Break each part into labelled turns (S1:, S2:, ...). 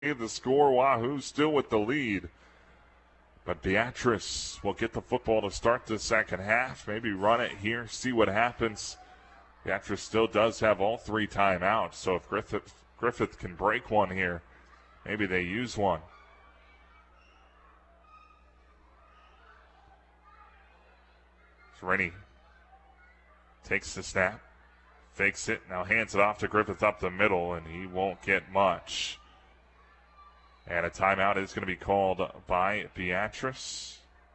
S1: the score. Wahoo still with the lead. But Beatrice will get the football to start the second half. Maybe run it here, see what happens. Beatrice still does have all 3 timeouts. So if Griffith can break one here, maybe they use one. Rennie takes the snap, fakes it, now hands it off to Griffith up the middle, and he won't get much. And a timeout is going to be called by Beatrice.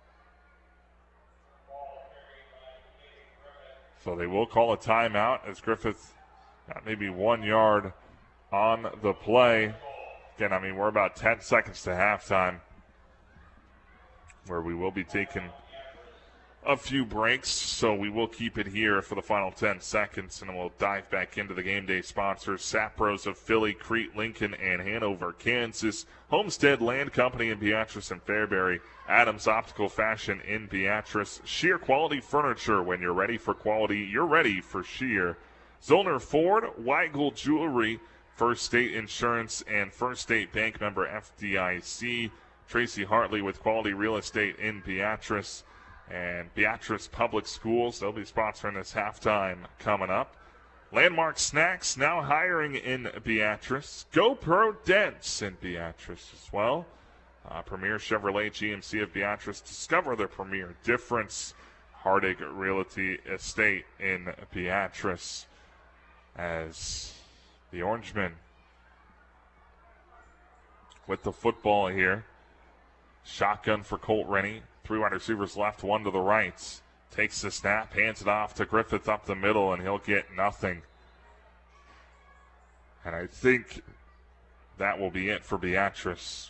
S1: So they will call a timeout as Griffith got maybe 1 yard on the play. Again, I mean, we're about 10 seconds to halftime, where we will be taking a few breaks, so we will keep it here for the final 10 seconds, and then we'll dive back into the game day sponsors: Sapros of Philly, Crete, Lincoln, and Hanover, Kansas; Homestead Land Company in Beatrice and Fairbury; Adams Optical Fashion in Beatrice; Sheer Quality Furniture. When you're ready for quality, you're ready for Sheer; Zollner Ford, Weigel Jewelry, First State Insurance, and First State Bank member FDIC; Tracy Hartley with Quality Real Estate in Beatrice; and Beatrice Public Schools. They'll be sponsoring this halftime coming up. Landmark Snacks now hiring in Beatrice. GoPro Dents in Beatrice as well. Premier Chevrolet GMC of Beatrice. Discover the premier difference. Hardig Realty Estate in Beatrice, as the Orangemen with the football here. Shotgun for Colt Rennie. 3 wide receivers left, 1 to the right. Takes the snap, hands it off to Griffith up the middle, and he'll get nothing. And I think that will be it for Beatrice.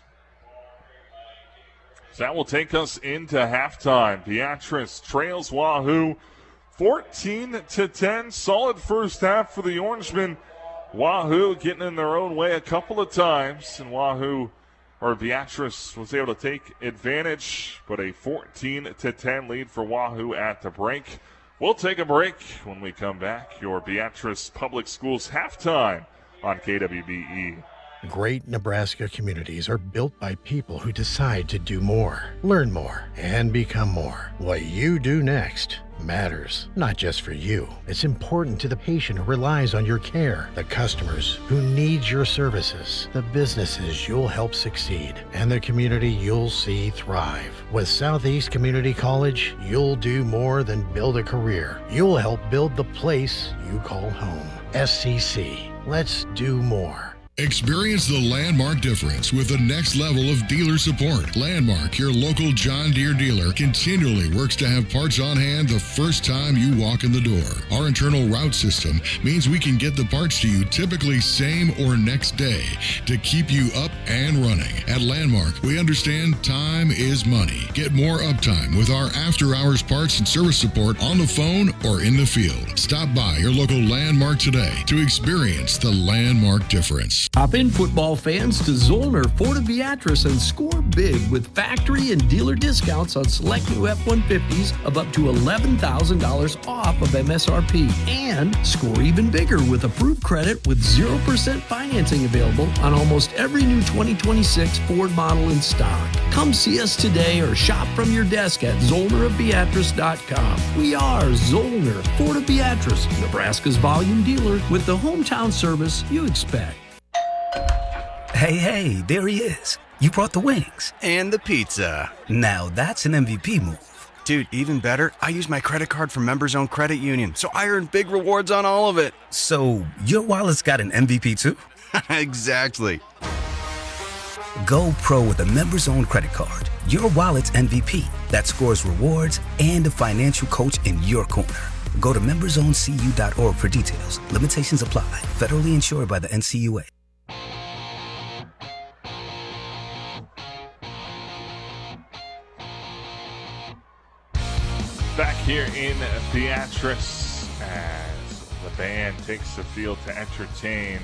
S1: So that will take us into halftime. Beatrice trails Wahoo 14-10. Solid first half for the Orangemen. Wahoo getting in their own way a couple of times, and Beatrice was able to take advantage, but a 14-10 lead for Wahoo at the break. We'll take a break. When we come back, your Beatrice Public Schools halftime on KWBE.
S2: Great Nebraska communities are built by people who decide to do more, learn more, and become more. What you do next matters, not just for you. It's important to the patient who relies on your care, the customers who need your services, the businesses you'll help succeed, and the community you'll see thrive. With Southeast Community College, you'll do more than build a career. You'll help build the place you call home. SCC. Let's do more.
S3: Experience the Landmark difference with the next level of dealer support. Landmark, your local John Deere dealer, continually works to have parts on hand the first time you walk in the door. Our internal route system means we can get the parts to you typically same or next day to keep you up and running. At Landmark, we understand time is money. Get more uptime with our after-hours parts and service support on the phone or in the field. Stop by your local Landmark today to experience the Landmark difference.
S4: Hop in, football fans, to Zollner Ford of Beatrice and score big with factory and dealer discounts on select new F-150s of up to $11,000 off of MSRP. And score even bigger with approved credit with 0% financing available on almost every new 2026 Ford model in stock. Come see us today or shop from your desk at ZollnerofBeatrice.com. We are Zollner Ford of Beatrice, Nebraska's volume dealer with the hometown service you expect.
S5: Hey, there he is. You brought the wings.
S6: And the pizza.
S5: Now that's an MVP move.
S6: Dude, even better, I use my credit card from Members Owned Credit Union, so I earn big rewards on all of it.
S5: So your wallet's got an MVP too?
S6: Exactly.
S5: Go pro with a Members Owned credit card. Your wallet's MVP that scores rewards and a financial coach in your corner. Go to membersowncu.org for details. Limitations apply. Federally insured by the NCUA.
S1: Back here in Beatrice as the band takes the field to entertain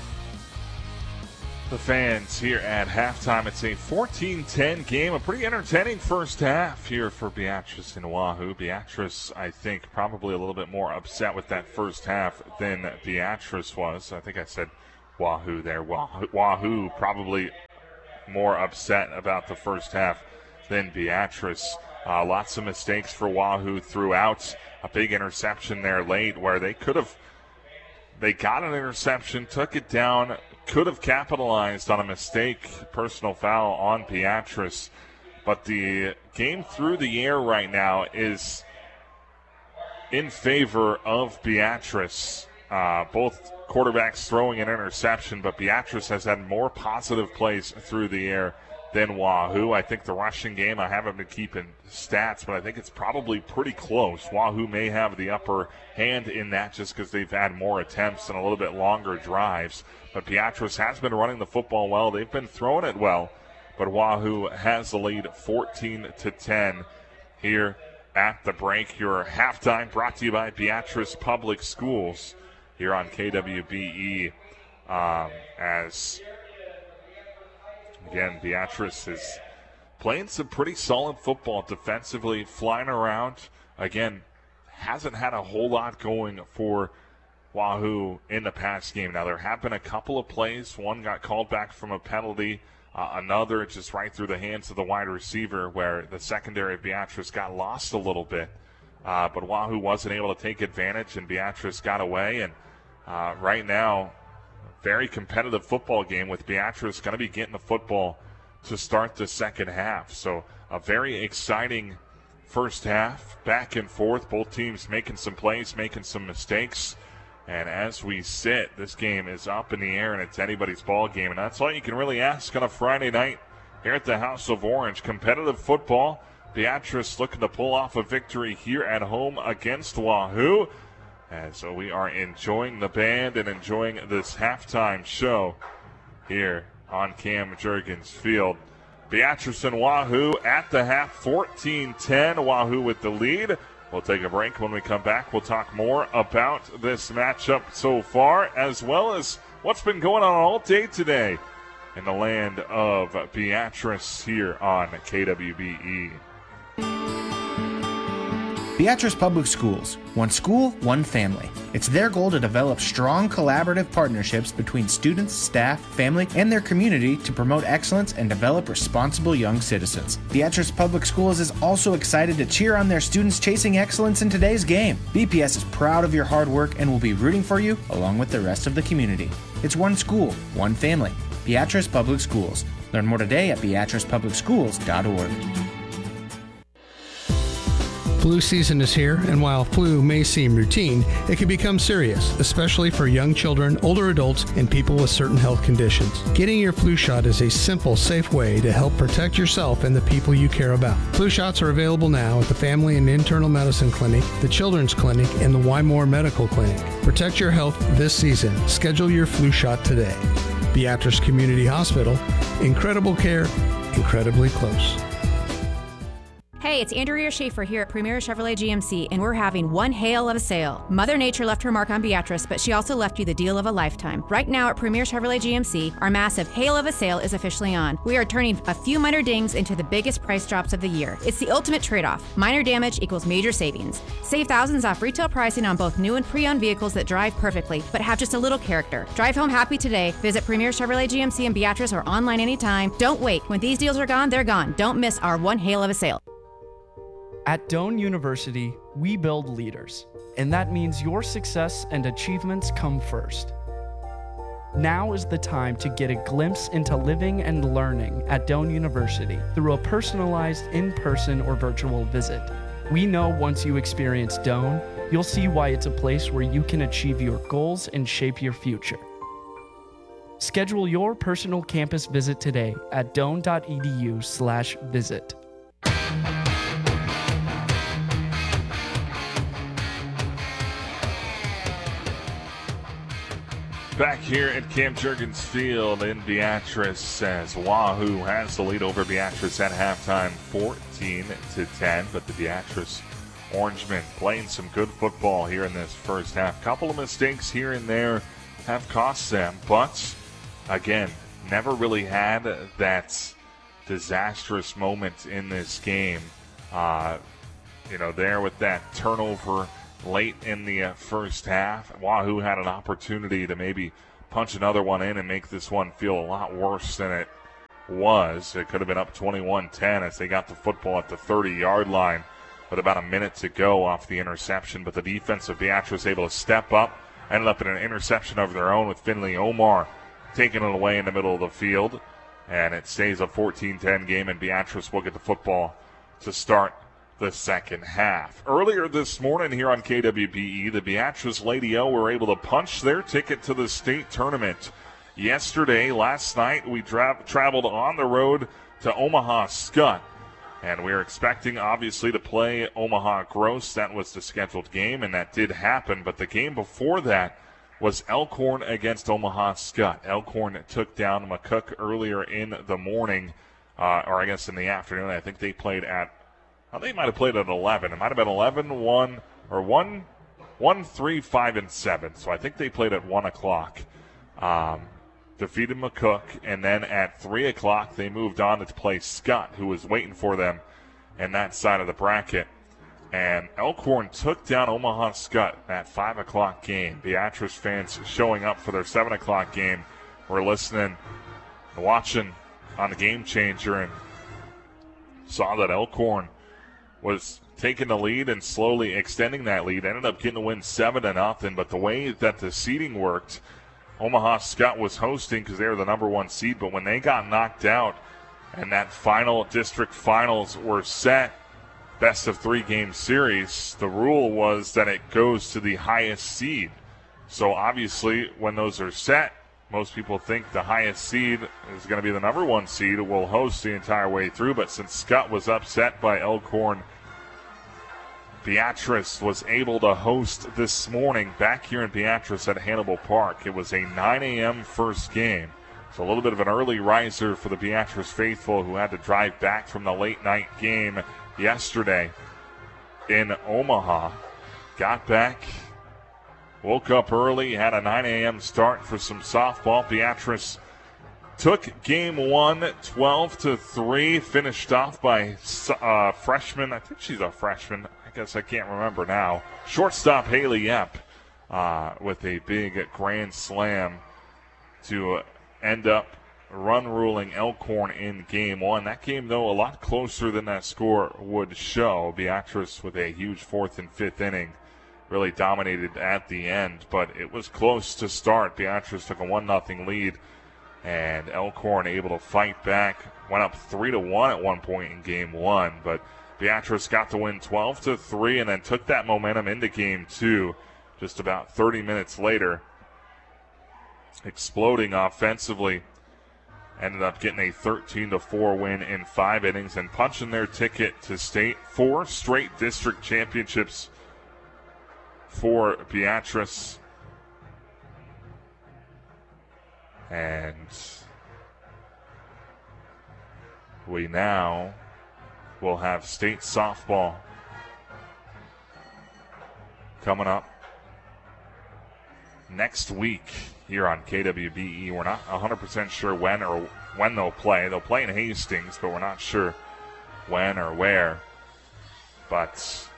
S1: the fans here at halftime. It's a 14-10 game, a pretty entertaining first half here for Beatrice and Wahoo. Beatrice, I think, probably a little bit more upset with that first half than Beatrice was. I think I said Wahoo there. Wahoo probably more upset about the first half than Beatrice. Lots of mistakes for Wahoo throughout. A big interception there late where they got an interception, took it down, could have capitalized on a mistake, personal foul on Beatrice. But the game through the air right now is in favor of Beatrice. Both quarterbacks throwing an interception, but Beatrice has had more positive plays through the air than Wahoo. I think the rushing game, I haven't been keeping stats, but I think it's probably pretty close. Wahoo may have the upper hand in that just because they've had more attempts and a little bit longer drives. But Beatrice has been running the football well. They've been throwing it well. But Wahoo has the lead 14-10 here at the break. Your halftime brought to you by Beatrice Public Schools here on KWBE. As, again, Beatrice is playing some pretty solid football defensively, flying around. Again, hasn't had a whole lot going for Wahoo in the past game. Now, there have been a couple of plays. One got called back from a penalty. Another just right through the hands of the wide receiver where the secondary of Beatrice got lost a little bit. But Wahoo wasn't able to take advantage, and Beatrice got away. And right now, very competitive football game with Beatrice going to be getting the football to start the second half. So a very exciting first half, back and forth. Both teams making some plays, making some mistakes. And as we sit, this game is up in the air, and it's anybody's ball game. And that's all you can really ask on a Friday night here at the House of Orange. Competitive football. Beatrice looking to pull off a victory here at home against Wahoo. And so we are enjoying the band and enjoying this halftime show here on Cam Jurgens Field. Beatrice and Wahoo at the half, 14-10. Wahoo with the lead. We'll take a break. When we come back, we'll talk more about this matchup so far, as well as what's been going on all day today in the land of Beatrice here on KWBE.
S7: Beatrice Public Schools. One school, one family. It's their goal to develop strong collaborative partnerships between students, staff, family, and their community to promote excellence and develop responsible young citizens. Beatrice Public Schools is also excited to cheer on their students chasing excellence in today's game. BPS is proud of your hard work and will be rooting for you along with the rest of the community. It's one school, one family. Beatrice Public Schools. Learn more today at beatricepublicschools.org.
S8: Flu season is here, and while flu may seem routine, it can become serious, especially for young children, older adults, and people with certain health conditions. Getting your flu shot is a simple, safe way to help protect yourself and the people you care about. Flu shots are available now at the Family and Internal Medicine Clinic, the Children's Clinic, and the Wymore Medical Clinic. Protect your health this season. Schedule your flu shot today. Beatrice Community Hospital. Incredible care, incredibly close.
S9: Hey, it's Andrea Schaefer here at Premier Chevrolet GMC, and we're having one hail of a sale. Mother Nature left her mark on Beatrice, but she also left you the deal of a lifetime. Right now at Premier Chevrolet GMC, our massive hail of a sale is officially on. We are turning a few minor dings into the biggest price drops of the year. It's the ultimate trade-off. Minor damage equals major savings. Save thousands off retail pricing on both new and pre-owned vehicles that drive perfectly, but have just a little character. Drive home happy today. Visit Premier Chevrolet GMC in Beatrice or online anytime. Don't wait. When these deals are gone, they're gone. Don't miss our one hail of a sale.
S10: At Doane University, we build leaders, and that means your success and achievements come first. Now is the time to get a glimpse into living and learning at Doane University through a personalized in-person or virtual visit. We know once you experience Doane, you'll see why it's a place where you can achieve your goals and shape your future. Schedule your personal campus visit today at doane.edu/visit.
S1: Back here at Cam Jurgens Field in Beatrice, as Wahoo has the lead over Beatrice at halftime, 14-10. But the Beatrice Orangemen playing some good football here in this first half. Couple of mistakes here and there have cost them, but again, never really had that disastrous moment in this game. There with that turnover late in the first half, Wahoo had an opportunity to maybe punch another one in and make this one feel a lot worse than it was. It could have been up 21-10 as they got the football at the 30-yard line with about a minute to go off the interception. But the defense of Beatrice able to step up, ended up in an interception of their own with Finley Omar taking it away in the middle of the field. And it stays a 14-10 game, and Beatrice will get the football to start the second half. Earlier this morning here on KWBE, the Beatrice Lady O were able to punch their ticket to the state tournament. Last night, we traveled on the road to Omaha Skutt, and we're expecting, obviously, to play Omaha Gross. That was the scheduled game, and that did happen. But the game before that was Elkhorn against Omaha Skutt. Elkhorn took down McCook earlier in the morning, or I guess in the afternoon. I think they played at, they might have played at 11. It might have been 11, 1, or 1, 1, 3, 5, and 7. So I think they played at 1 o'clock. Defeated McCook, and then at 3 o'clock they moved on to play Skutt, who was waiting for them in that side of the bracket. And Elkhorn took down Omaha Skutt that 5 o'clock game. Beatrice fans showing up for their 7 o'clock game were listening, watching on the Game Changer, and saw that Elkhorn was taking the lead and slowly extending that lead. Ended up getting to win 7-0, but the way that the seeding worked, Omaha Skutt was hosting because they were the number 1 seed, but when they got knocked out and that final district finals were set, best of 3 game series, the rule was that it goes to the highest seed. So obviously when those are set, most people think the highest seed is going to be the number 1 seed, will host the entire way through. But since Skutt was upset by Elkhorn, Beatrice was able to host this morning back here in Beatrice at Hannibal Park. It was a 9 a.m. first game. So a little bit of an early riser for the Beatrice faithful, who had to drive back from the late night game yesterday in Omaha. Got back, woke up early, had a 9 a.m. start for some softball. Beatrice took game 1 12-3, finished off by freshman. I think she's a freshman. I guess I can't remember now. Shortstop Haley Epp with a big grand slam to end up run ruling Elkhorn in game 1. That game, though, a lot closer than that score would show. Beatrice with a huge 4th and 5th inning really dominated at the end, but it was close to start. Beatrice took a 1-0 lead, and Elkhorn able to fight back. Went up 3-1 at one point in game 1, but Beatrice got to win 12-3 and then took that momentum into game 2 just about 30 minutes later, exploding offensively. Ended up getting a 13-4 win in 5 innings and punching their ticket to state. 4 straight district championships for Beatrice. And we now will have state softball coming up next week here on KWBE. We're not 100% sure when they'll play. They'll play in Hastings, but we're not sure when or where. But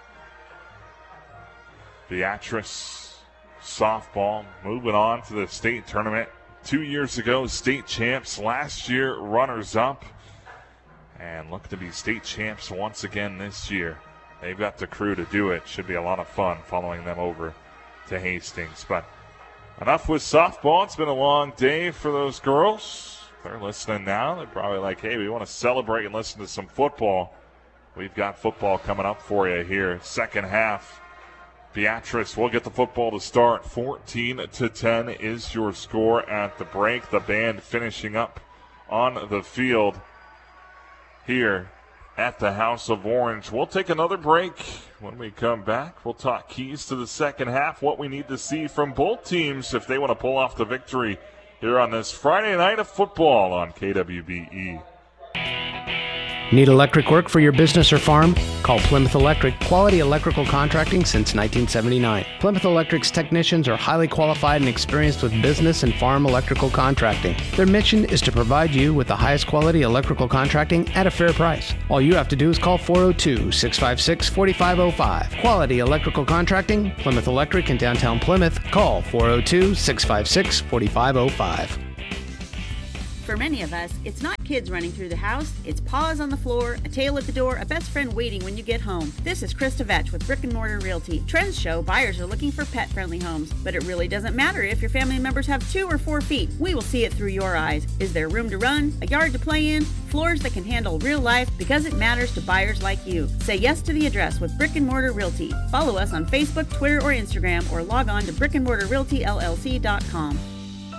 S1: Beatrice softball moving on to the state tournament. 2 years ago, state champs. Last year, runners-up. And look to be state champs once again this year. They've got the crew to do it. Should be a lot of fun following them over to Hastings. But enough with softball. It's been a long day for those girls. They're listening now. They're probably like, hey, we want to celebrate and listen to some football. We've got football coming up for you here. Second half, Beatrice will get the football to start. 14-10 is your score at the break. The band finishing up on the field here at the House of Orange. We'll take another break. When we come back, we'll talk keys to the second half, what we need to see from both teams if they want to pull off the victory here on this Friday night of football on KWBE.
S8: Need electric work for your business or farm? Call Plymouth Electric, quality electrical contracting since 1979. Plymouth Electric's technicians are highly qualified and experienced with business and farm electrical contracting. Their mission is to provide you with the highest quality electrical contracting at a fair price. All you have to do is call 402-656-4505. Quality electrical contracting, Plymouth Electric in downtown Plymouth. Call 402-656-4505.
S11: For many of us, it's not kids running through the house, it's paws on the floor, a tail at the door, a best friend waiting when you get home. This is Krista Vetch with Brick and Mortar Realty. Trends show buyers are looking for pet-friendly homes, but it really doesn't matter if your family members have 2 or 4 feet. We will see it through your eyes. Is there room to run, a yard to play in, floors that can handle real life? Because it matters to buyers like you. Say yes to the address with Brick and Mortar Realty. Follow us on Facebook, Twitter, or Instagram, or log on to brickandmortarrealtyllc.com.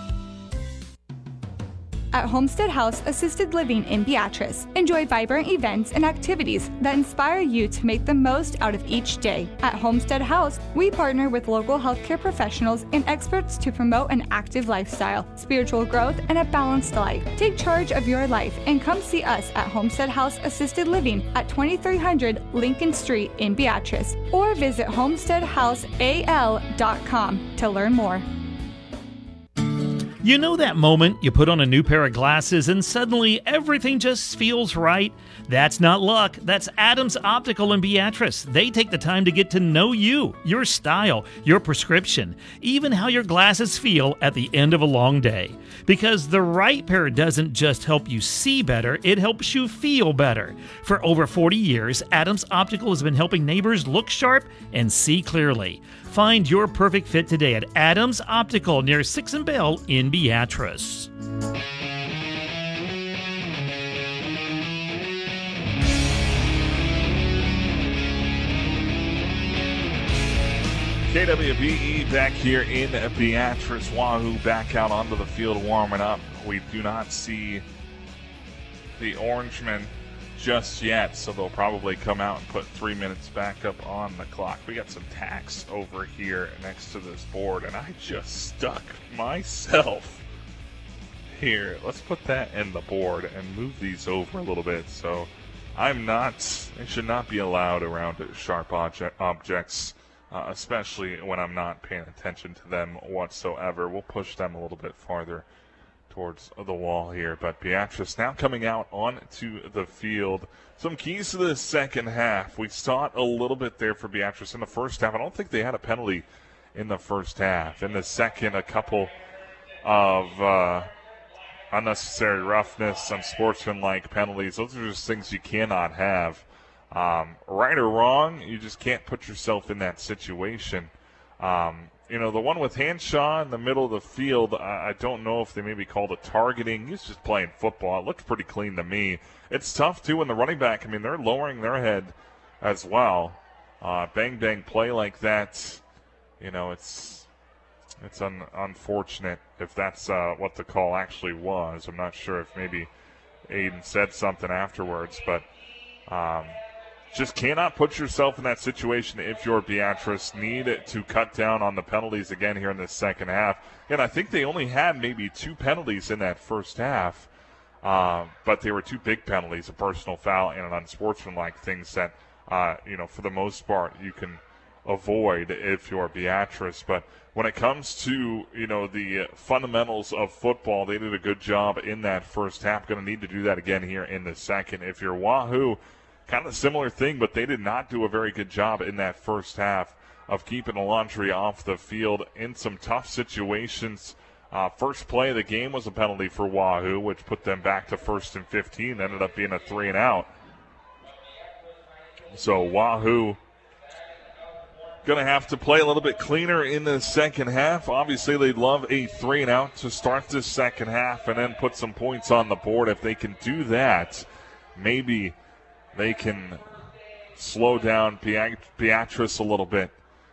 S12: At Homestead House Assisted Living in Beatrice, enjoy vibrant events and activities that inspire you to make the most out of each day. At Homestead House, we partner with local healthcare professionals and experts to promote an active lifestyle, spiritual growth, and a balanced life. Take charge of your life and come see us at Homestead House Assisted Living at 2300 Lincoln Street in Beatrice, or visit homesteadhouseal.com to learn more.
S13: You know that moment you put on a new pair of glasses and suddenly everything just feels right? That's not luck. That's Adams Optical in Beatrice. They take the time to get to know you, your style, your prescription, even how your glasses feel at the end of a long day. Because the right pair doesn't just help you see better, it helps you feel better. For over 40 years, Adams Optical has been helping neighbors look sharp and see clearly. Find your perfect fit today at Adams Optical near 6th and Bell in Beatrice.
S1: KWBE back here in Beatrice. Wahoo back out onto the field warming up. We do not see the Orangemen just yet, so they'll probably come out and put 3 minutes back up on the clock. We got some tacks over here next to this board, and I just stuck myself here. Let's put that in the board and move these over a little bit. So I should not be allowed around sharp objects, especially when I'm not paying attention to them whatsoever. We'll push them a little bit farther towards the wall here, but Beatrice now coming out onto the field. Some keys to the second half. We saw it a little bit there for Beatrice in the first half. I don't think they had a penalty in the first half. In the second, a couple of unnecessary roughness, unsportsmanlike penalties. Those are just things you cannot have. Right or wrong, you just can't put yourself in that situation. The one with Hanshaw in the middle of the field, I don't know if they maybe called it targeting. He's just playing football. It looked pretty clean to me. It's tough, too, when the running back, they're lowering their head as well. Bang play like that, it's unfortunate if that's what the call actually was. I'm not sure if maybe Aiden said something afterwards, but just cannot put yourself in that situation if you're Beatrice. Need to cut down on the penalties again here in the second half. And I think they only had maybe 2 penalties in that first half, but they were 2 big penalties, a personal foul and an unsportsmanlike, things that, for the most part you can avoid if you're Beatrice. But when it comes to, the fundamentals of football, they did a good job in that first half. Going to need to do that again here in the second. If you're Wahoo, kind of a similar thing, but they did not do a very good job in that first half of keeping the laundry off the field in some tough situations. First play of the game was a penalty for Wahoo, which put them back to 1st and 15. Ended up being a 3-and-out. So Wahoo going to have to play a little bit cleaner in the second half. Obviously, they'd love a 3-and-out to start this second half and then put some points on the board. If they can do that, maybe they can slow down Beatrice a little bit,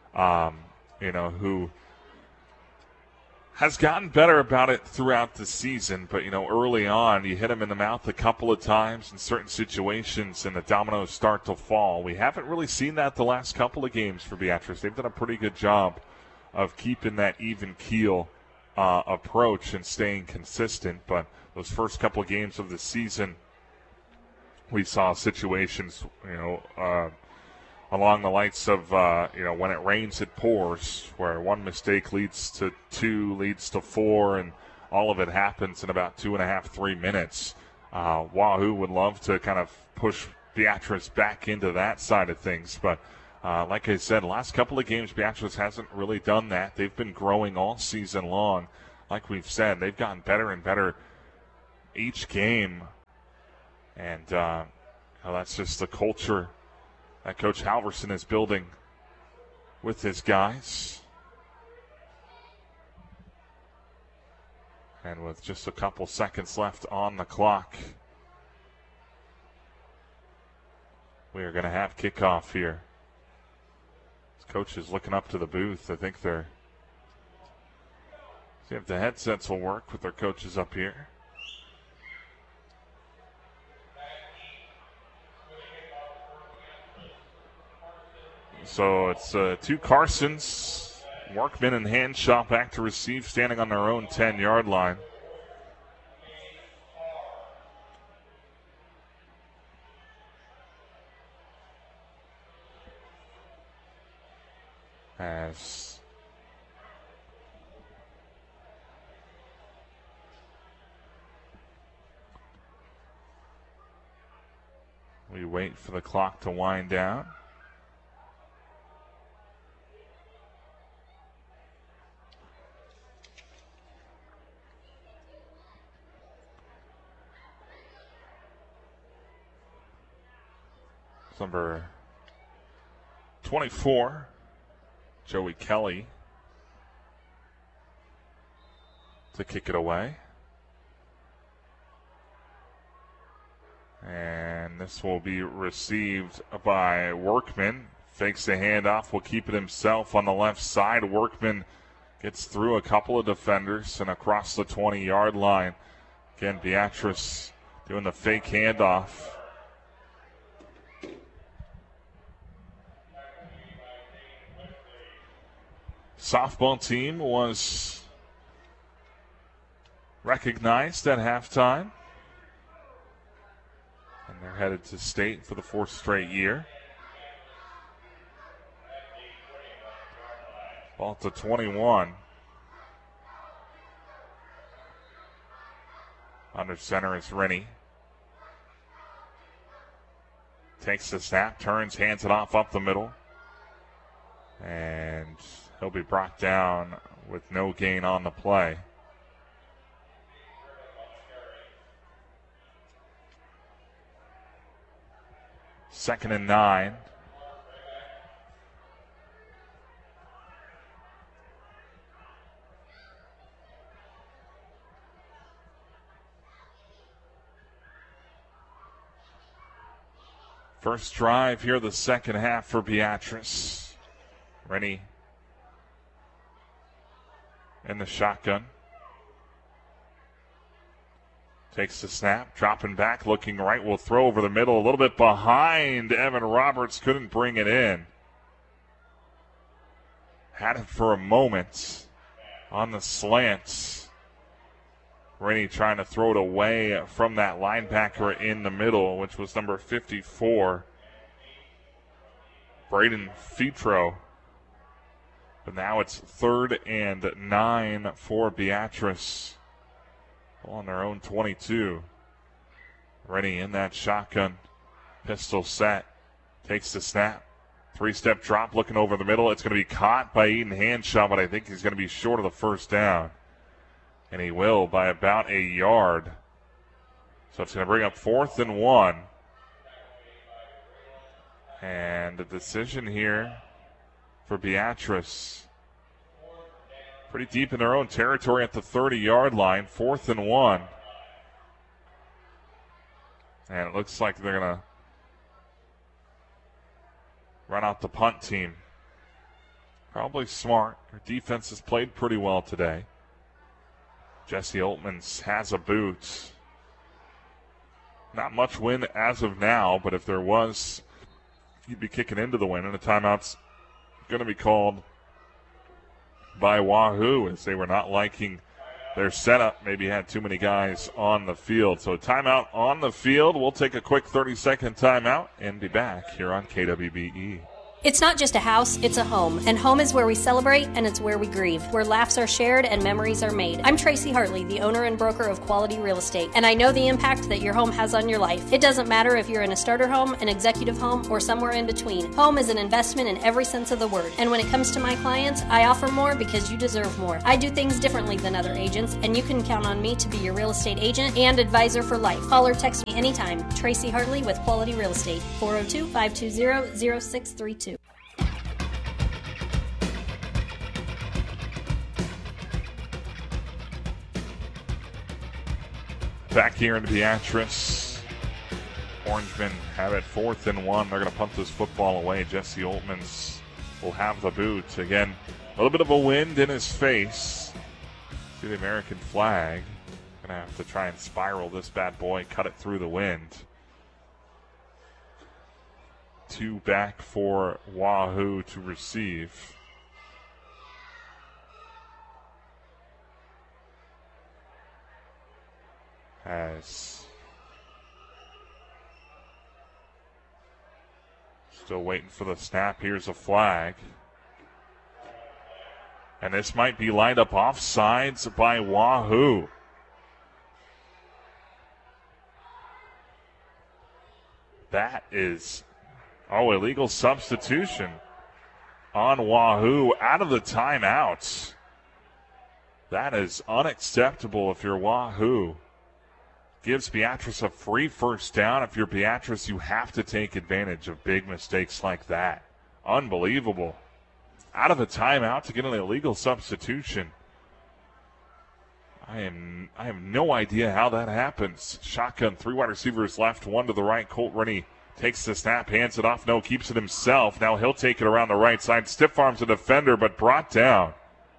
S1: who has gotten better about it throughout the season. But, early on, you hit him in the mouth a couple of times in certain situations, and the dominoes start to fall. We haven't really seen that the last couple of games for Beatrice. They've done a pretty good job of keeping that even keel approach and staying consistent. But those first couple of games of the season we saw situations, along the likes of, when it rains, it pours, where one mistake leads to 2, leads to 4, and all of it happens in about 2.5, 3 minutes. Wahoo would love to kind of push Beatrice back into that side of things, but like I said, last couple of games, Beatrice hasn't really done that. They've been growing all season long. Like we've said, they've gotten better and better each game, and that's just the culture that Coach Halverson is building with his guys. And with just a couple seconds left on the clock, we are going to have kickoff here. This coach is looking up to the booth. I think they're see if the headsets will work with their coaches up here. So it's 2 Carsons, Workman and Handshaw back to receive, standing on their own 10-yard line. As we wait for the clock to wind down. Number 24, Joey Kelly, to kick it away. And this will be received by Workman. Fakes the handoff, will keep it himself on the left side. Workman gets through a couple of defenders and across the 20-yard line. Again, Beatrice doing the fake handoff. Softball team was recognized at halftime, and they're headed to state for the 4th straight year. Ball to 21. Under center is Rennie. Takes the snap, turns, hands it off up the middle, and he'll be brought down with no gain on the play. Second and 9. First drive here, the second half for Beatrice. Rennie in the shotgun. Takes the snap, dropping back, looking right, will throw over the middle, a little bit behind. Evan Roberts couldn't bring it in. Had it for a moment on the slants. Rennie trying to throw it away from that linebacker in the middle, which was number 54, Braden Fetro. But now it's 3rd and 9 for Beatrice. On their own 22. Rennie in that shotgun. Pistol set. Takes the snap. 3-step drop, looking over the middle. It's going to be caught by Eden Handshaw, but I think he's going to be short of the first down. And he will by about a yard. So it's going to bring up 4th and 1. And the decision here for Beatrice. Pretty deep in their own territory at the 30-yard line. 4th and 1. And it looks like they're going to run out the punt team. Probably smart. Their defense has played pretty well today. Jesse Oltmans has a boot. Not much win as of now, but if there was, he'd be kicking into the win, and a timeout's going to be called by Wahoo, as they were not liking their setup maybe had too many guys on the field. So timeout on the field. We'll take a quick 30-second timeout and be back here on KWBE.
S14: It's not just a house, it's a home. And home is where we celebrate and it's where we grieve, where laughs are shared and memories are made. I'm Tracy Hartley, the owner and broker of Quality Real Estate, and I know the impact that your home has on your life. It doesn't matter if you're in a starter home, an executive home, or somewhere in between. Home is an investment in every sense of the word. And when it comes to my clients, I offer more because you deserve more. I do things differently than other agents, and you can count on me to be your real estate agent and advisor for life. Call or text me anytime. Tracy Hartley with Quality Real Estate, 402-520-0632.
S1: Back here in Beatrice, Orangemen have it 4th and 1. They're going to punt this football away. Jesse Oltmans will have the boot. Again, a little bit of a wind in his face. See the American flag. Going to have to try and spiral this bad boy, cut it through the wind. 2 back for Wahoo to receive. As still waiting for the snap. Here's a flag. And this might be lined up offsides by Wahoo. That is, illegal substitution on Wahoo out of the timeout. That is unacceptable if you're Wahoo. Gives Beatrice a free first down. If you're Beatrice, you have to take advantage of big mistakes like that. Unbelievable. Out of a timeout to get an illegal substitution. I have no idea how that happens. Shotgun, 3 wide receivers left, 1 to the right. Colt Rennie takes the snap, hands it off. No, keeps it himself. Now he'll take it around the right side. Stiff arms a defender, but brought down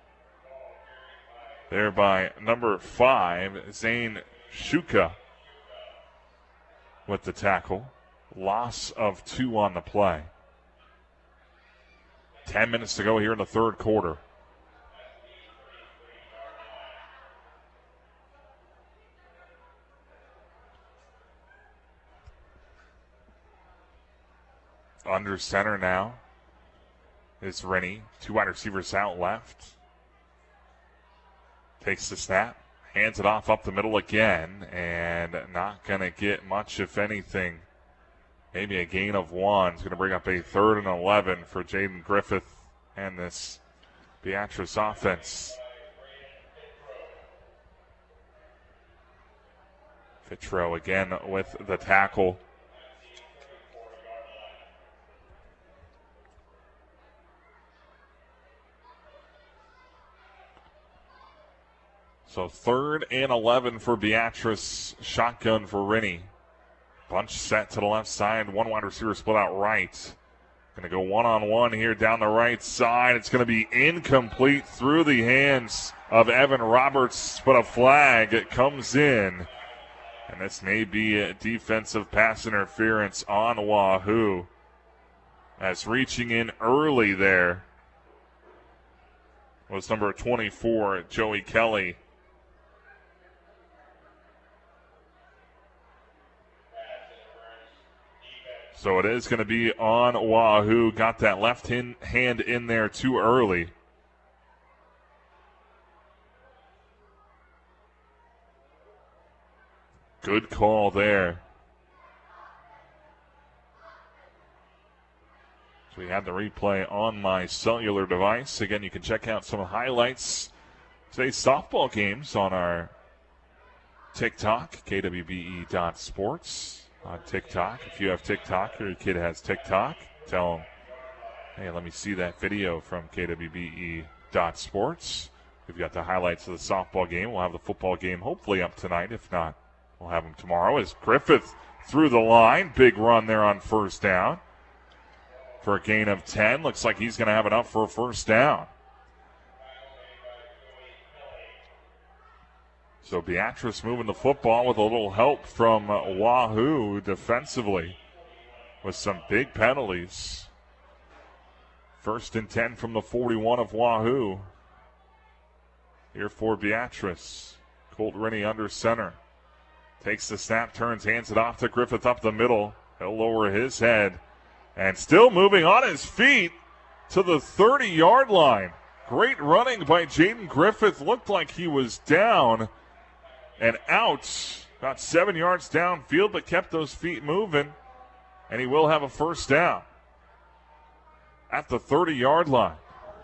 S1: there by number 5, Zane Shuka with the tackle. Loss of 2 on the play. 10 minutes to go here in the third quarter. Under center now is Rennie. 2 wide receivers out left. Takes the snap. Hands it off up the middle again, and not going to get much, if anything. Maybe a gain of 1. It's going to bring up a 3rd and 11 for Jaden Griffith and this Beatrice offense. Fitro again with the tackle. So 3rd and 11 for Beatrice. Shotgun for Rennie. Bunch set to the left side. 1 wide receiver split out right. Going to go one-on-one here down the right side. It's going to be incomplete through the hands of Evan Roberts, but a flag comes in. And this may be a defensive pass interference on Wahoo. As reaching in early there was number 24, Joey Kelly. So it is going to be on Wahoo. Got that left hand in there too early. Good call there. So we had the replay on my cellular device. Again, you can check out some highlights. Today's softball games on our TikTok, kwbe.sports. On TikTok. If you have TikTok or your kid has TikTok, tell them, hey, let me see that video from kwbe.sports. We've got the highlights of the softball game. We'll have the football game hopefully up tonight. If not, we'll have them tomorrow. As Griffith through the line. Big run there on first down for a gain of 10. Looks like he's going to have enough for a first down. So Beatrice moving the football with a little help from Wahoo defensively with some big penalties. 1st and 10 from the 41 of Wahoo. here for Beatrice. Colt Rennie under center. Takes the snap, turns, hands it off to Griffith up the middle. He'll lower his head. And still moving on his feet to the 30-yard line. Great running by Jaden Griffith. Looked like he was down and out. About 7 yards downfield, but kept those feet moving. And he will have a first down at the 30-yard line.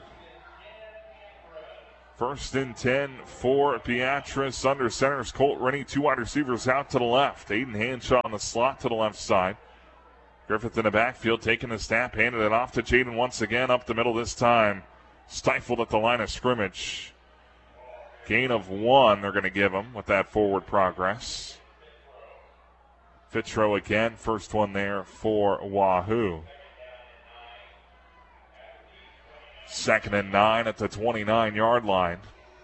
S1: First and 10 for Beatrice. Under center is Colt Rennie. 2 wide receivers out to the left. Aiden Hanshaw on the slot to the left side. Griffith in the backfield taking the snap, handed it off to Jaden once again. Up the middle this time. Stifled at the line of scrimmage. Gain of 1 they're going to give him with that forward progress. Fitro again. First one there for Wahoo. 2nd and 9 at the 29-yard line.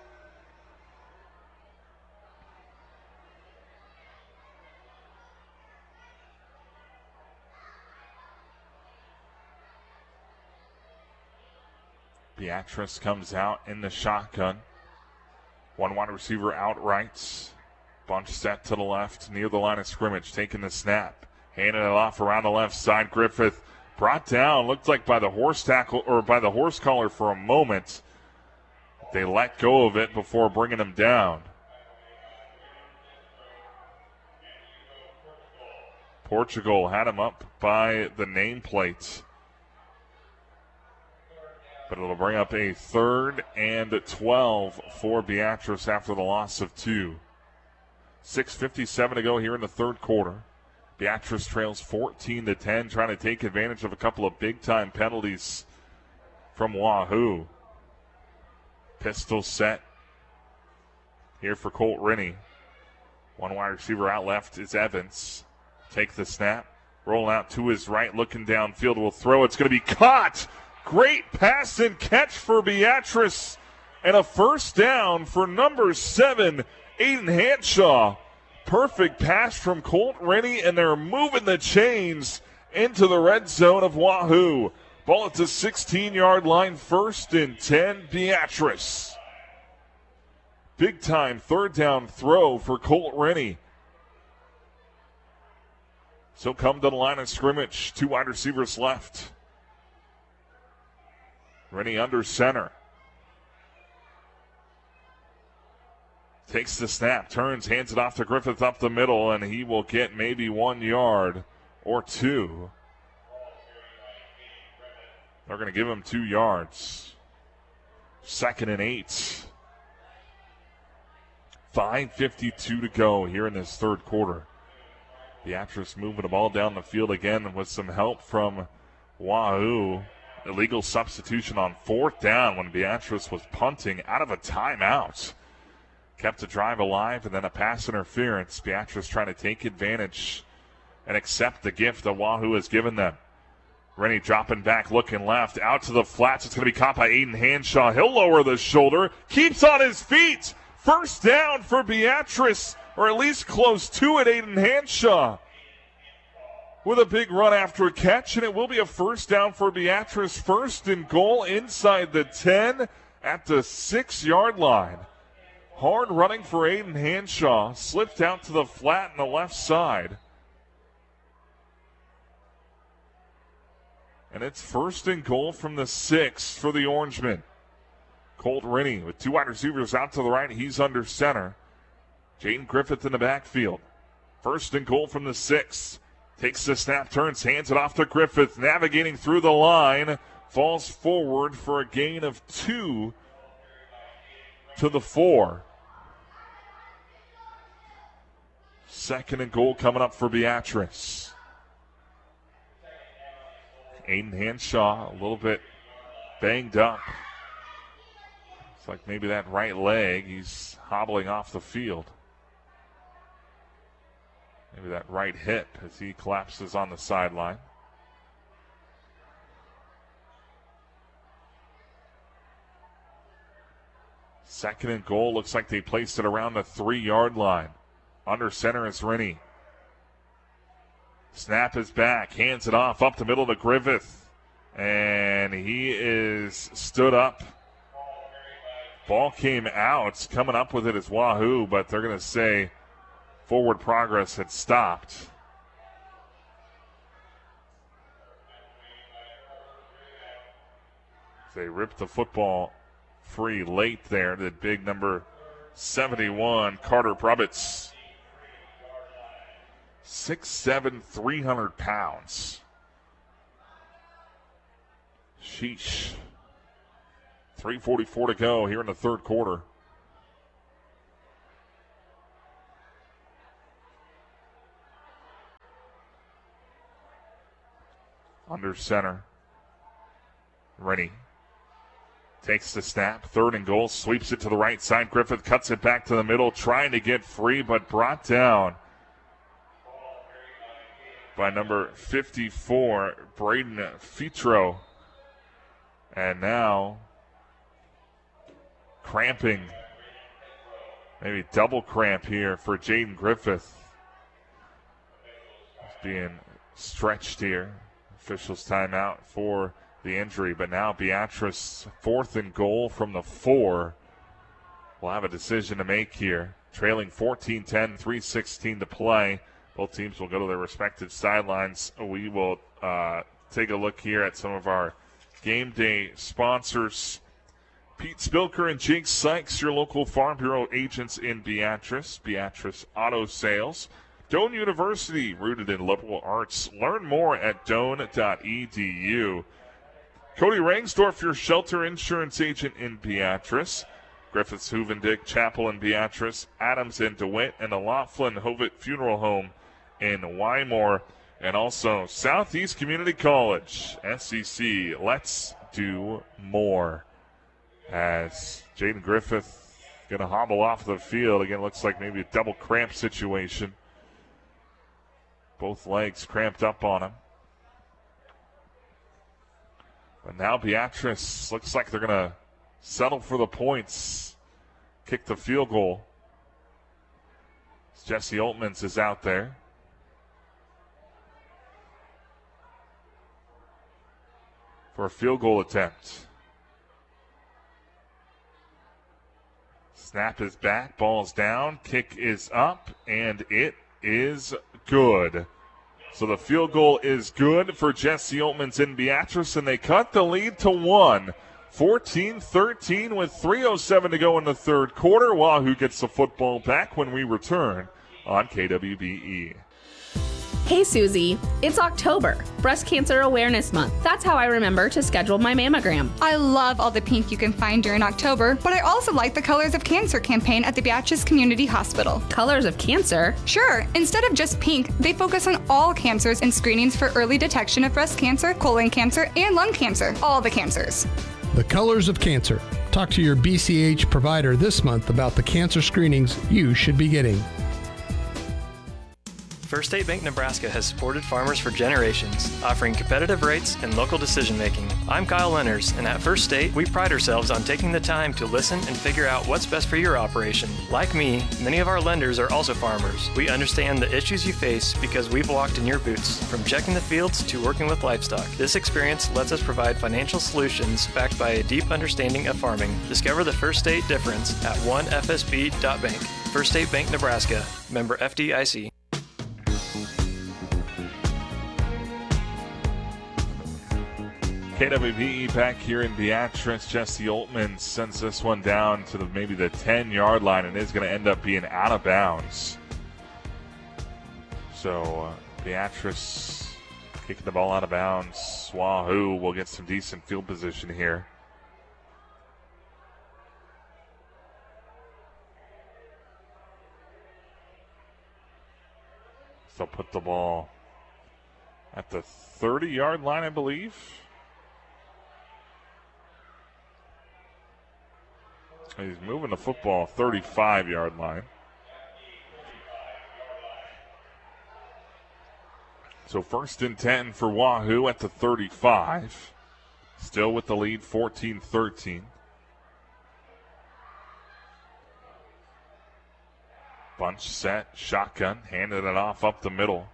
S1: Beatrice comes out in the shotgun. 1 wide receiver outright. Bunch set to the left near the line of scrimmage. Taking the snap. Handing it off around the left side. Griffith brought down. Looked like by the horse tackle or by the horse collar for a moment. They let go of it before bringing him down. Portugal had him up by the nameplate. But it'll bring up a 3rd and 12 for Beatrice after the loss of 2. 6:57 to go here in the third quarter. Beatrice trails 14-10, trying to take advantage of a couple of big-time penalties from Wahoo. Pistol set here for Colt Rennie. 1 wide receiver out left is Evans. Take the snap, rolling out to his right, looking downfield, will throw. It's going to be caught. Great pass and catch for Beatrice, and a first down for number 7, Aiden Hanshaw. Perfect pass from Colt Rennie, and they're moving the chains into the red zone of Wahoo. Ball at the 16-yard line, 1st and 10, Beatrice. Big time 3rd down throw for Colt Rennie. So come to the line of scrimmage, 2 wide receivers left. Rennie under center. Takes the snap, turns, hands it off to Griffith up the middle, and he will get maybe 1 yard or 2. They're going to give him 2 yards. 2nd and 8. 5:52 to go here in this third quarter. Beatrice moving the ball down the field again with some help from Wahoo. Illegal substitution on 4th down when Beatrice was punting out of a timeout. Kept the drive alive, and then a pass interference. Beatrice trying to take advantage and accept the gift that Wahoo has given them. Rennie dropping back, looking left, out to the flats. It's going to be caught by Aiden Hanshaw. He'll lower the shoulder, keeps on his feet. First down for Beatrice, or at least close to it, Aiden Hanshaw. With a big run after a catch, and it will be a first down for Beatrice. 1st and goal inside the 10 at the 6-yard line. Hard running for Aiden Hanshaw. Slipped out to the flat on the left side. And it's 1st and goal from the 6 for the Orangemen. Colt Rennie with 2 wide receivers out to the right. He's under center. Jaden Griffith in the backfield. 1st and goal from the 6. Takes the snap, turns, hands it off to Griffith. Navigating through the line. Falls forward for a gain of 2 to the 4. 2nd and goal coming up for Beatrice. Aiden Hanshaw a little bit banged up. It's like maybe that right leg, he's hobbling off the field. Maybe that right hip as he collapses on the sideline. Second and goal. Looks like they placed it around the 3-yard line. Under center is Rennie. Snap is back. Hands it off up the middle to Griffith. And he is stood up. Ball came out. Coming up with it is Wahoo, but they're going to say forward progress had stopped. They ripped the football free late there. The big number 71, Carter Brubbitz. 6'7", 300 pounds. Sheesh. 3:44 to go here in the third quarter. Under center. Rennie takes the snap. 3rd and goal. Sweeps it to the right side. Griffith cuts it back to the middle. Trying to get free, but brought down by number 54, Braden Fitro. And now cramping. Maybe double cramp here for Jaden Griffith. He's being stretched here. Officials timeout for the injury, but now Beatrice 4th and goal from the 4. We'll have a decision to make here. Trailing 14-10, 3:16 to play. Both teams will go to their respective sidelines. We will take a look here at some of our game day sponsors. Pete Spilker and Jake Sykes, your local Farm Bureau agents in Beatrice. Beatrice Auto Sales. Doane University, rooted in liberal arts. Learn more at doane.edu. Cody Rangsdorf, your shelter insurance agent in Beatrice. Griffiths, Huvendick, Chapel in Beatrice. Adams in DeWitt, and the Laughlin Hovitt Funeral Home in Wymore. And also Southeast Community College, SEC. Let's do more. As Jaden Griffith going to hobble off the field. Again, looks like maybe a double cramp situation. Both legs cramped up on him. But now Beatrice looks like they're going to settle for the points. Kick the field goal. Jesse Oltmans is out there. For a field goal attempt. Snap is back, ball's down, kick is up, and it is good. So the field goal is good for Jesse Oltmans in Beatrice, and they cut the lead to 1. 14-13 with 3:07 to go in the third quarter. Wahoo gets the football back when we return on KWBE.
S15: Hey Susie, it's October, Breast Cancer Awareness Month. That's how I remember to schedule my mammogram.
S12: I love all the pink you can find during October, but I also like the Colors of Cancer campaign at the Beatrice Community Hospital.
S15: Colors of Cancer?
S12: Sure. Instead of just pink, they focus on all cancers and screenings for early detection of breast cancer, colon cancer, and lung cancer. All the cancers.
S8: The Colors of Cancer. Talk to your BCH provider this month about the cancer screenings you should be getting.
S16: First State Bank Nebraska has supported farmers for generations, offering competitive rates and local decision-making. I'm Kyle Lenners, and at First State, we pride ourselves on taking the time to listen and figure out what's best for your operation. Like me, many of our lenders are also farmers. We understand the issues you face because we've walked in your boots, from checking the fields to working with livestock. This experience lets us provide financial solutions backed by a deep understanding of farming. Discover the First State difference at onefsb.bank. First State Bank Nebraska, member FDIC.
S1: KWBE back here in Beatrice. Jesse Oltmans sends this one down to maybe the 10-yard line and is going to end up being out of bounds. So Beatrice kicking the ball out of bounds. Wahoo will get some decent field position here. So put the ball at the 30-yard line, I believe. He's moving the football 35-yard line. So 1st and 10 for Wahoo at the 35. Still with the lead, 14-13. Bunch set, shotgun, handed it off up the middle.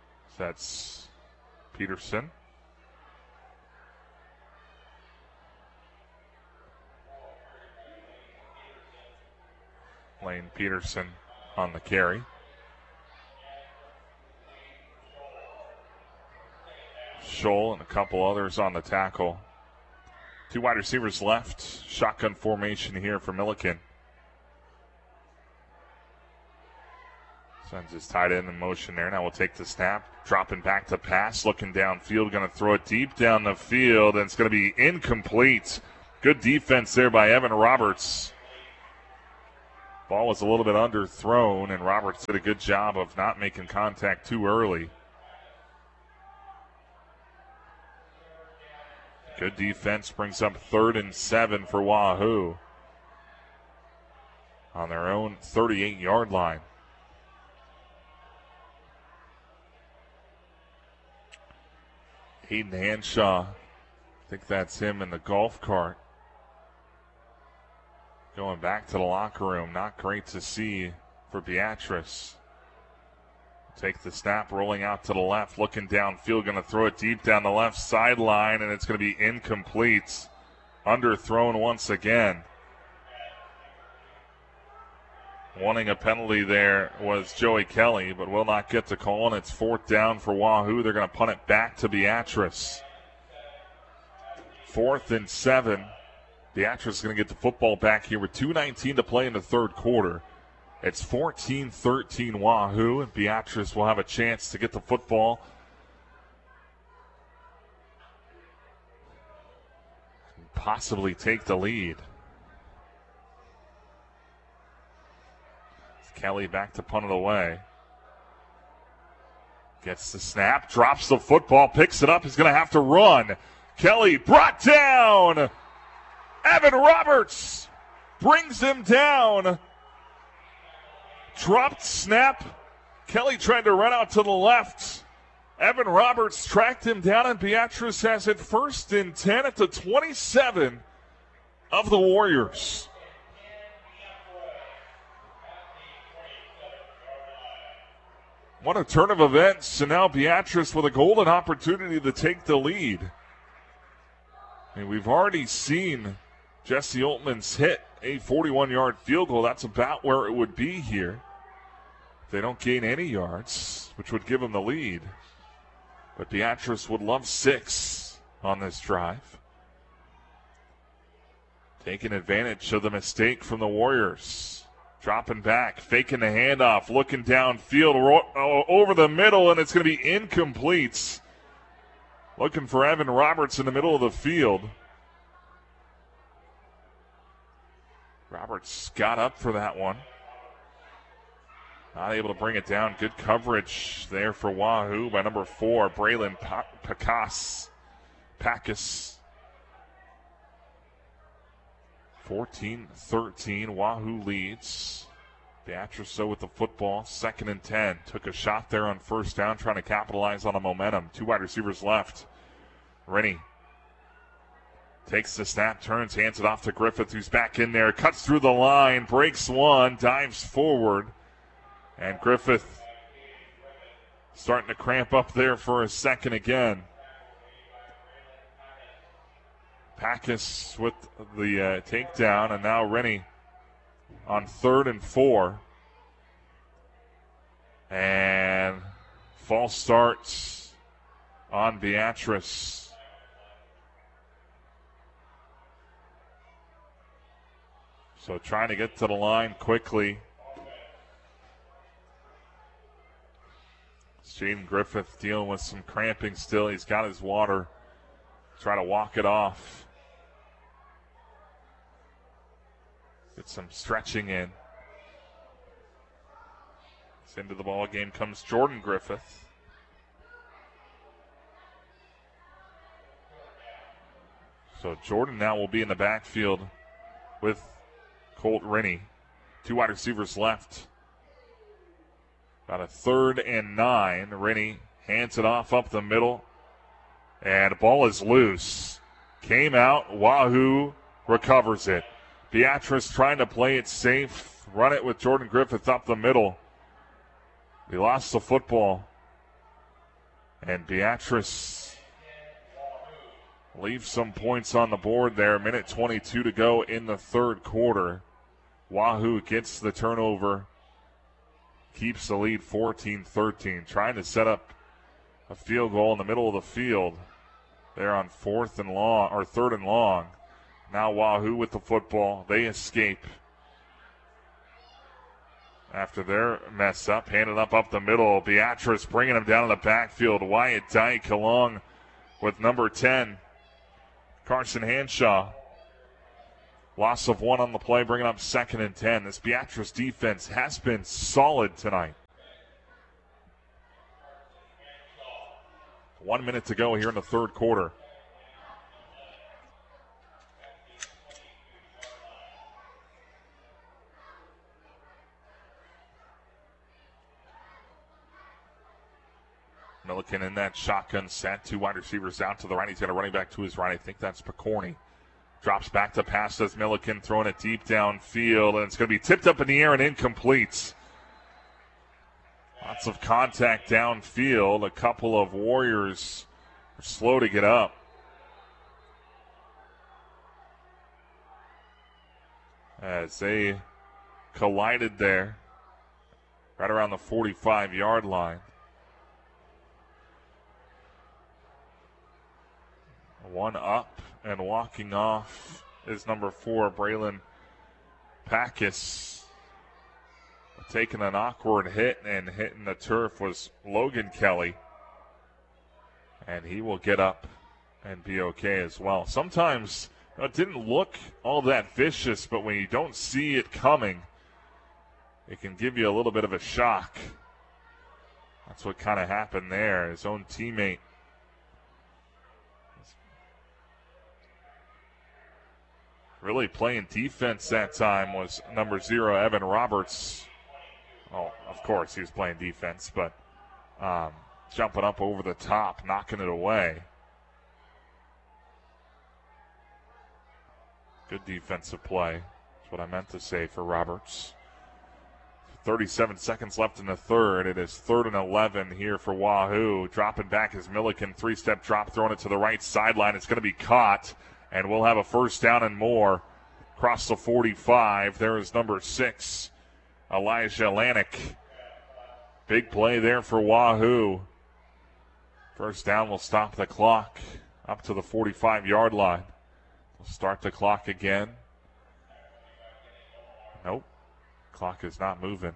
S1: That's Peterson. Lane Peterson on the carry. Scholl and a couple others on the tackle. 2 wide receivers left. Shotgun formation here for Milliken. Sends his tight end in motion there. Now we'll take the snap. Dropping back to pass. Looking downfield. Going to throw it deep down the field. And it's going to be incomplete. Good defense there by Evan Roberts. Ball was a little bit underthrown, and Roberts did a good job of not making contact too early. Good defense brings up 3rd and 7 for Wahoo on their own 38-yard line. Hayden Hanshaw, I think that's him in the golf cart. Going back to the locker room. Not great to see for Beatrice. Take the snap, rolling out to the left, looking downfield, going to throw it deep down the left sideline, and it's going to be incomplete. Underthrown once again. Wanting a penalty there was Joey Kelly, but will not get the call, and it's 4th down for Wahoo. They're going to punt it back to Beatrice. 4th and 7. Beatrice is going to get the football back here with 2:19 to play in the third quarter. It's 14-13 Wahoo, and Beatrice will have a chance to get the football. And possibly take the lead. Kelly back to punt it away. Gets the snap, drops the football, picks it up. He's going to have to run. Kelly brought down. Evan Roberts brings him down. Dropped snap. Kelly tried to run out to the left. Evan Roberts tracked him down, and Beatrice has it 1st and 10 at the 27 of the Warriors. What a turn of events, and now Beatrice with a golden opportunity to take the lead. I mean, we've already seen Jesse Oltmans hit a 41-yard field goal. That's about where it would be here. If they don't gain any yards, which would give them the lead. But Beatrice would love 6 on this drive. Taking advantage of the mistake from the Warriors. Dropping back, faking the handoff, looking downfield, over the middle, and it's going to be incomplete. Looking for Evan Roberts in the middle of the field. Roberts got up for that one. Not able to bring it down. Good coverage there for Wahoo by number 4, Braylon Pacas. 14-13, Wahoo leads. Beatrice so with the football, 2nd and 10. Took a shot there on 1st down, trying to capitalize on the momentum. 2 wide receivers left. Rennie takes the snap, turns, hands it off to Griffith, who's back in there, cuts through the line, breaks one, dives forward. And Griffith starting to cramp up there for a second again. Pacas with the takedown, and now Rennie on 3rd and 4. And false start on Beatrice. So trying to get to the line quickly. Jaden Griffith dealing with some cramping still. He's got his water. Try to walk it off. Get some stretching in. Into the ball game comes Jordan Griffith. So Jordan now will be in the backfield with Colt Rennie. 2 wide receivers left. About a 3rd and 9. Rennie hands it off up the middle. And the ball is loose. Came out. Wahoo recovers it. Beatrice trying to play it safe. Run it with Jordan Griffith up the middle. He lost the football. And Beatrice leaves some points on the board there. 1:22 to go in the third quarter. Wahoo gets the turnover, keeps the lead 14-13, trying to set up a field goal in the middle of the field. They're on third and long. Now Wahoo with the football. They escape after their mess up. Handed up the middle. Beatrice bringing them down in the backfield. Wyatt Dyke along with number 10, Carson Hanshaw. Loss of 1 on the play, bringing up 2nd and 10. This Beatrice defense has been solid tonight. 1 minute to go here in the third quarter. Milliken in that shotgun set. 2 wide receivers out to the right. He's got a running back to his right. I think that's Picorni. Drops back to pass as Milliken, throwing it deep downfield, and it's going to be tipped up in the air and incomplete. Lots of contact downfield. A couple of Warriors are slow to get up. As they collided there, right around the 45-yard line. One up and walking off is number 4, Braylon Packus. Taking an awkward hit and hitting the turf was Logan Kelly. And he will get up and be okay as well. Sometimes it didn't look all that vicious, but when you don't see it coming, it can give you a little bit of a shock. That's what kind of happened there. His own teammate really playing defense that time was number 0, Evan Roberts. Oh, of course he was playing defense, but jumping up over the top, knocking it away. Good defensive play. That's what I meant to say for Roberts. 37 seconds left in the third. It is 3rd and 11 here for Wahoo. Dropping back is Milliken. 3-step drop, throwing it to the right sideline. It's going to be caught. And we'll have a first down and more across the 45. There is number 6, Elijah Lanik. Big play there for Wahoo. First down will stop the clock up to the 45-yard line. We'll start the clock again. Nope. Clock is not moving.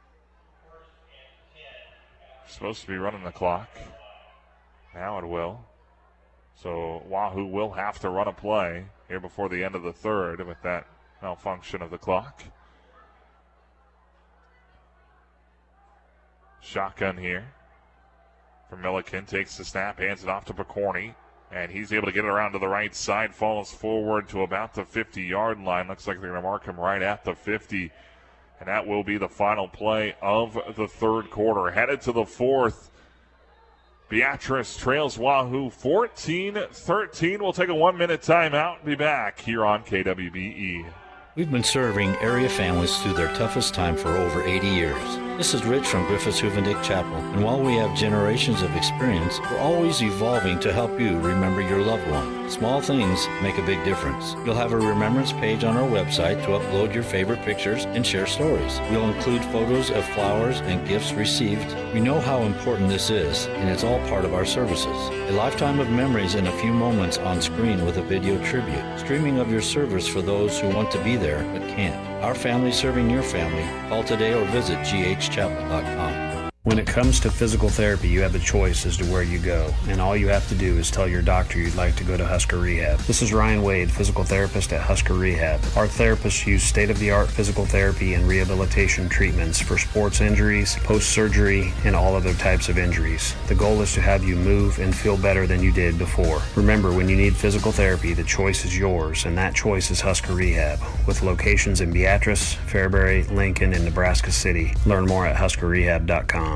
S1: Supposed to be running the clock. Now it will. So Wahoo will have to run a play here before the end of the third with that malfunction of the clock. Shotgun here for Milliken. Takes the snap, hands it off to Picorni, and he's able to get it around to the right side. Falls forward to about the 50-yard line. Looks like they're going to mark him right at the 50. And that will be the final play of the third quarter. Headed to the fourth. Beatrice trails Wahoo 14-13. We'll take a 1-minute timeout and be back here on KWBE.
S17: We've been serving area families through their toughest time for over 80 years. This is Rich from Griffiths Huvendick Chapel, and while we have generations of experience, we're always evolving to help you remember your loved one. Small things make a big difference. You'll have a remembrance page on our website to upload your favorite pictures and share stories. We'll include photos of flowers and gifts received. We know how important this is, and it's all part of our services. A lifetime of memories in a few moments on screen with a video tribute. Streaming of your service for those who want to be there but can't. Our family serving your family. Call today or visit ghchapel.com.
S18: When it comes to physical therapy, you have a choice as to where you go, and all you have to do is tell your doctor you'd like to go to Husker Rehab. This is Ryan Wade, physical therapist at Husker Rehab. Our therapists use state-of-the-art physical therapy and rehabilitation treatments for sports injuries, post-surgery, and all other types of injuries. The goal is to have you move and feel better than you did before. Remember, when you need physical therapy, the choice is yours, and that choice is Husker Rehab, with locations in Beatrice, Fairbury, Lincoln, and Nebraska City. Learn more at huskerrehab.com.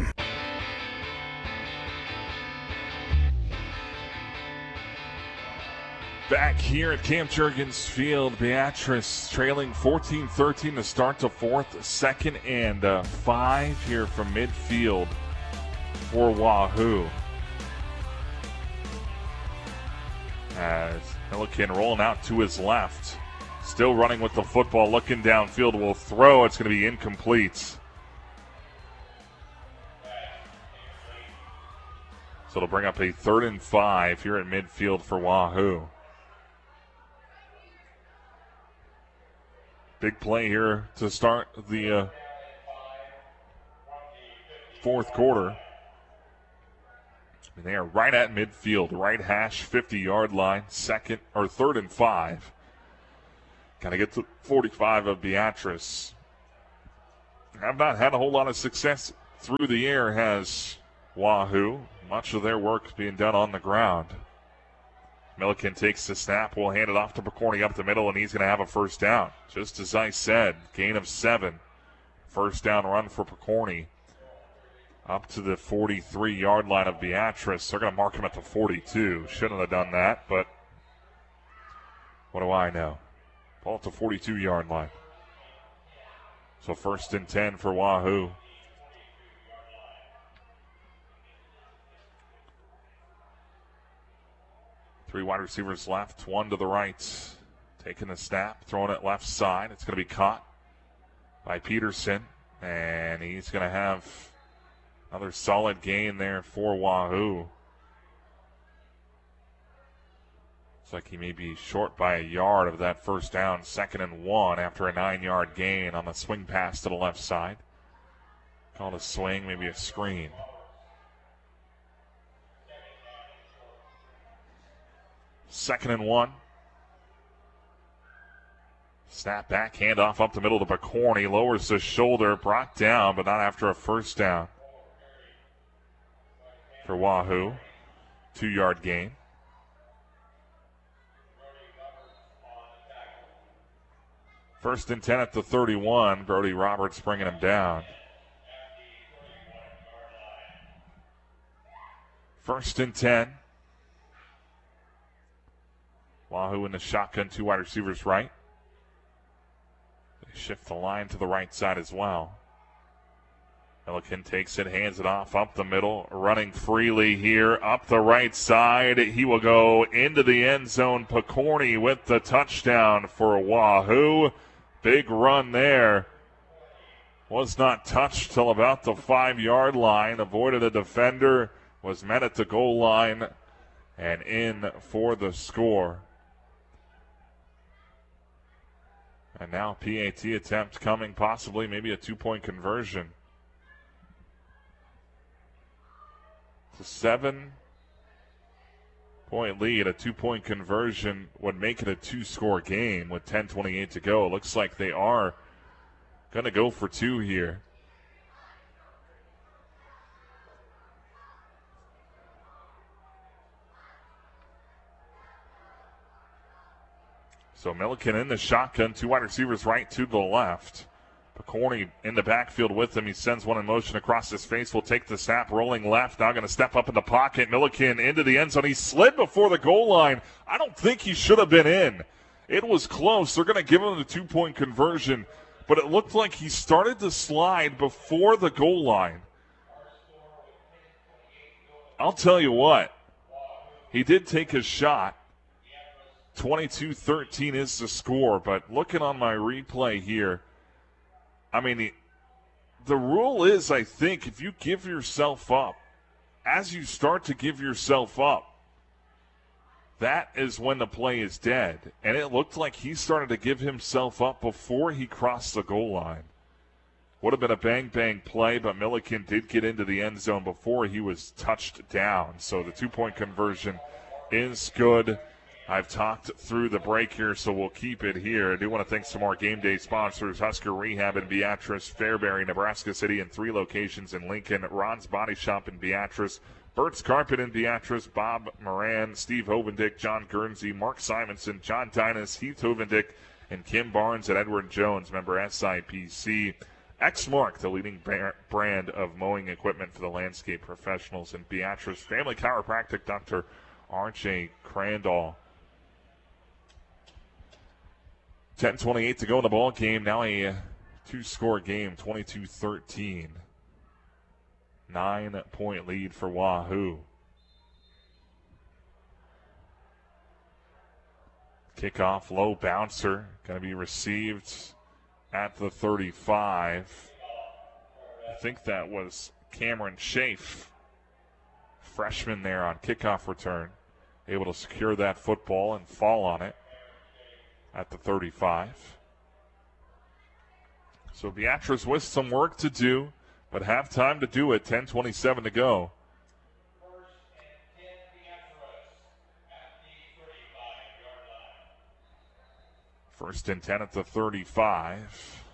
S1: Back here at Camp Jurgens Field, Beatrice trailing 14-13 to start the fourth. 2nd and 5 here from midfield for Wahoo. As Milliken rolling out to his left. Still running with the football, looking downfield, will throw. It's going to be incomplete. So it'll bring up a 3rd and 5 here at midfield for Wahoo. Big play here to start the fourth quarter. And they are right at midfield, right hash, 50-yard line, 3rd and 5. Got to get to 45 of Beatrice. Have not had a whole lot of success through the air, has Wahoo. Much of their work being done on the ground. Milliken takes the snap, will hand it off to Picorni up the middle, and he's going to have a first down. Just as I said, gain of 7. First down run for Picorni. Up to the 43-yard line of Beatrice. They're going to mark him at the 42. Shouldn't have done that, but what do I know? Ball at the 42-yard line. So 1st and 10 for Wahoo. Three wide receivers left, one to the right. Taking the snap, throwing it left side. It's going to be caught by Peterson, and he's going to have another solid gain there for Wahoo. Looks like he may be short by a yard of that first down. 2nd and 1 after a 9-yard gain on the swing pass to the left side. Called a swing, maybe a screen. Second and 1. Snap back, handoff up the middle to Picorni. Lowers the shoulder, brought down, but not after a first down. For Wahoo, 2-yard gain. First and 10 at the 31. Brody Roberts bringing him down. First and 10. Wahoo in the shotgun, 2 wide receivers right. They shift the line to the right side as well. Milliken takes it, hands it off up the middle, running freely here up the right side. He will go into the end zone. Picorni with the touchdown for Wahoo. Big run there. Was not touched till about the 5-yard line. Avoided a defender, was met at the goal line, and in for the score. And now PAT attempt coming, possibly maybe a 2-point conversion. It's a 7-point lead. A 2-point conversion would make it a 2-score game with 10:28 to go. It looks like they are going to go for 2 here. So Milliken in the shotgun, 2 wide receivers right, 2 to the left. Picorni in the backfield with him. He sends one in motion across his face. Will take the snap, rolling left. Now going to step up in the pocket. Milliken into the end zone. He slid before the goal line. I don't think he should have been in. It was close. They're going to give him the 2-point conversion, but it looked like he started to slide before the goal line. I'll tell you what, he did take a shot. 22-13 is the score, but looking on my replay here, I mean, the rule is, I think, if you give yourself up, as you start to give yourself up, that is when the play is dead. And it looked like he started to give himself up before he crossed the goal line. Would have been a bang-bang play, but Milliken did get into the end zone before he was touched down. So the 2-point conversion is good. I've talked through the break here, so we'll keep it here. I do want to thank some more game day sponsors: Husker Rehab in Beatrice, Fairbury, Nebraska City, in 3 locations in Lincoln, Ron's Body Shop in Beatrice, Burt's Carpet in Beatrice, Bob Moran, Steve Hovendick, John Guernsey, Mark Simonson, John Dynas, Heath Hovendick, and Kim Barnes at Edward Jones, member SIPC. Exmark, the leading brand of mowing equipment for the landscape professionals in Beatrice. Family Chiropractic, Dr. R.J. Crandall. 10:28 to go in the ball game. Now a 2-score game, 22-13. 9-point lead for Wahoo. Kickoff, low bouncer, going to be received at the 35. I think that was Cameron Schaaf, freshman there on kickoff return, able to secure that football and fall on it at the 35. So Beatrice with some work to do, but have time to do it. 10:27 to go. First and 10 at the 35.